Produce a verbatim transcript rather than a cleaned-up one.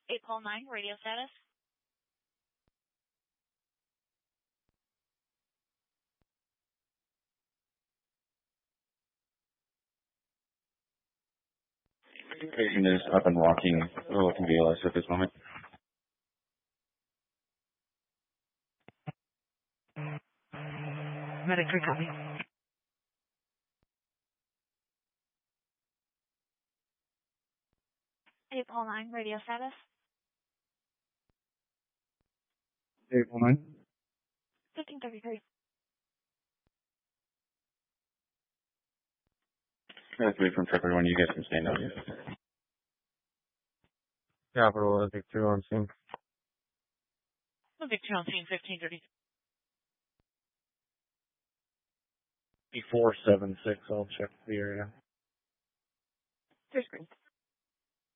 April ninth, radio status. Patient is up and walking. We're looking V L S at this moment. Medic three, copy. April ninth, radio status. April ninth. fifteen thirty-three. That's me from Tripper when you guys can stand up. Capital uh, Victor on scene. Victor on scene, fifteen thirty-three. Before seven six, I'll check the area. First green.